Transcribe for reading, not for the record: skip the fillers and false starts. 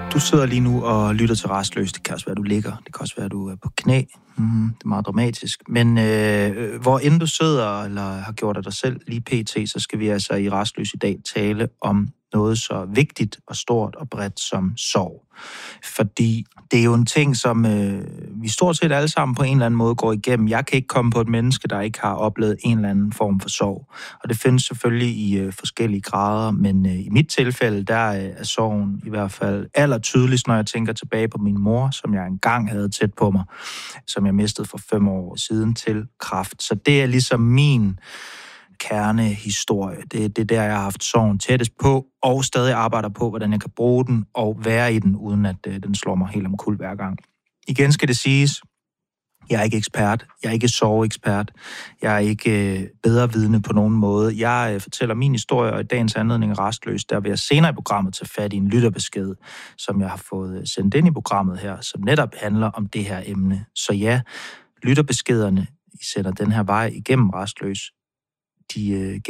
Du sidder lige nu og lytter til Rastløs. Det kan også være, du ligger. Det kan også være, du er på knæ. Det er meget dramatisk. Men hvor end du sidder eller har gjort af dig selv lige pt., så skal vi altså i Rastløs i dag tale om noget så vigtigt og stort og bredt som sorg. Fordi det er jo en ting, som vi stort set alle sammen på en eller anden måde går igennem. Jeg kan ikke komme på et menneske, der ikke har oplevet en eller anden form for sorg. Og det findes selvfølgelig i forskellige grader, men i mit tilfælde, der er sorgen i hvert fald allertydeligst, når jeg tænker tilbage på min mor, som jeg engang havde tæt på mig, som jeg mistede for 5 år siden til kræft. Så det er ligesom min kernehistorie. Det er der, jeg har haft sorgen tættest på, og stadig arbejder på, hvordan jeg kan bruge den og være i den, uden at den slår mig helt omkuld hver gang. Igen skal det siges, jeg er ikke ekspert, jeg er ikke sorgekspert, jeg er ikke bedre vidne på nogen måde. Jeg fortæller min historie, og i dagens anledning Rastløs, der vil jeg senere i programmet tage fat i en lytterbesked, som jeg har fået sendt ind i programmet her, som netop handler om det her emne. Så ja, lytterbeskederne, I sender den her vej igennem Rastløs, de